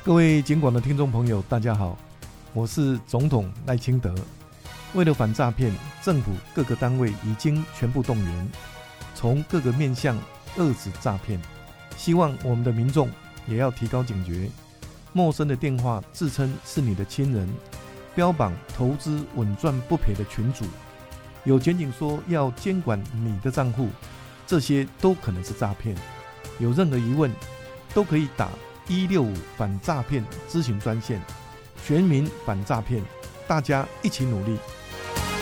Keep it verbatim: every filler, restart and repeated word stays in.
各位警广的听众朋友大家好，我是总统赖清德。为了反诈骗，政府各个单位已经全部动员，从各个面向遏止诈骗。希望我们的民众也要提高警觉，陌生的电话自称是你的亲人，标榜投资稳赚不赔的群组，有检警说要监管你的账户，这些都可能是诈骗。有任何疑问都可以打一六五反诈骗咨询专线，全民反诈骗，大家一起努力。